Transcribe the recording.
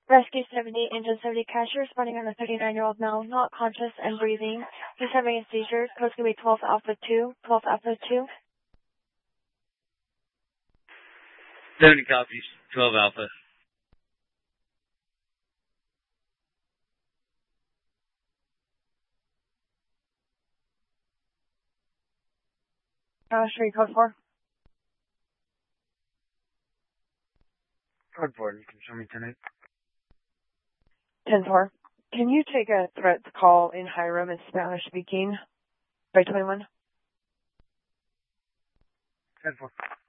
Rescue 70, Engine 70, Cashier responding on a 39-year-old male, not conscious and breathing. He's having a seizure. Code's going to be 12 Alpha 2. 12 Alpha 2. 70 copies. 12 Alpha. Street code 4. Code 4, you can show me tonight. 10-4. Can you take a threat call in Hiram in Spanish speaking by 21? 10-4.